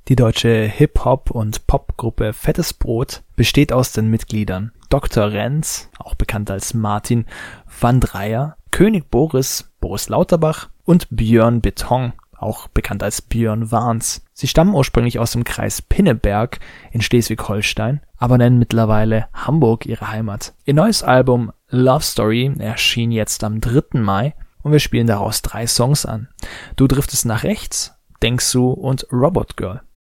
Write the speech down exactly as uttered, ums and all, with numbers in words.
Die deutsche Hip-Hop- und Popgruppe Fettes Brot besteht aus den Mitgliedern Doktor Renz, auch bekannt als Martin van Dryer, König Boris, Boris Lauterbach und Björn Beton, auch bekannt als Björn Warns. Sie stammen ursprünglich aus dem Kreis Pinneberg in Schleswig-Holstein, aber nennen mittlerweile Hamburg ihre Heimat. Ihr neues Album Love Story erschien jetzt am dritten Mai und wir spielen daraus drei Songs an. Du driftest nach rechts, Denkst du und Robot Girl.